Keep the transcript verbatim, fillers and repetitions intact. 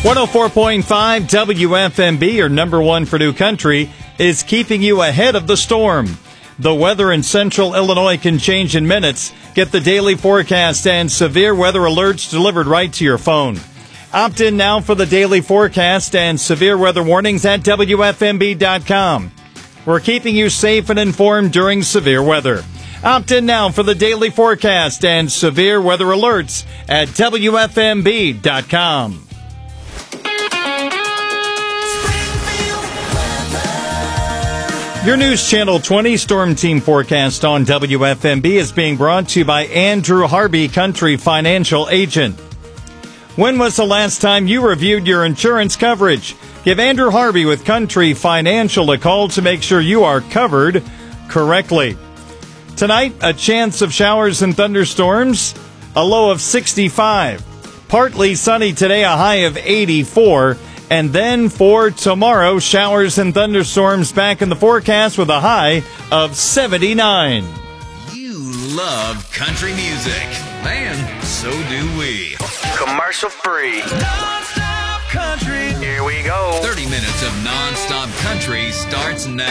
one oh four point five W F M B, your number one for New Country, is keeping you ahead of the storm. The weather in central Illinois can change in minutes. Get the daily forecast and severe weather alerts delivered right to your phone. Opt in now for the daily forecast and severe weather warnings at W F M B dot com. We're keeping you safe and informed during severe weather. Opt in now for the daily forecast and severe weather alerts at W F M B dot com. Your News Channel twenty Storm Team forecast on W F M B is being brought to you by Andrew Harvey, Country Financial Agent. When was the last time you reviewed your insurance coverage? Give Andrew Harvey with Country Financial a call to make sure you are covered correctly. Tonight, a chance of showers and thunderstorms, a low of sixty-five. Partly sunny today, a high of eighty-four. And then for tomorrow, showers and thunderstorms back in the forecast with a high of seventy-nine. You love country music. Man, so do we. Commercial free. Non-stop country. Here we go. thirty minutes of non-stop country starts now.